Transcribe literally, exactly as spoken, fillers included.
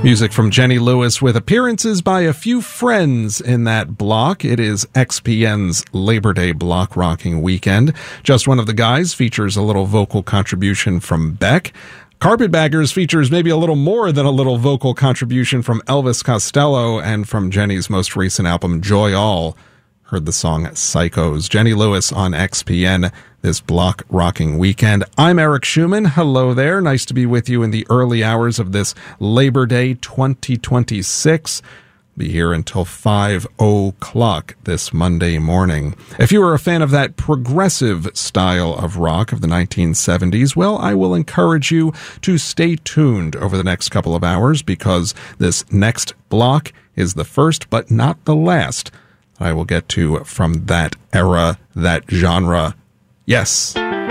Music from Jenny Lewis with appearances by a few friends in that block. It is X P N's Labor Day block rocking weekend. Just One of the Guys features a little vocal contribution from Beck. Carpetbaggers features maybe a little more than a little vocal contribution from Elvis Costello, and from Jenny's most recent album, Joy All, heard the song Psychos. Jenny Lewis on X P N this block rocking weekend. I'm Eric Schumann. Hello there. Nice to be with you in the early hours of this Labor Day twenty twenty-six. Be here until five o'clock this Monday morning. If you are a fan of that progressive style of rock of the nineteen seventies, well, I will encourage you to stay tuned over the next couple of hours, because this next block is the first but not the last I will get to from that era, that genre. Yes.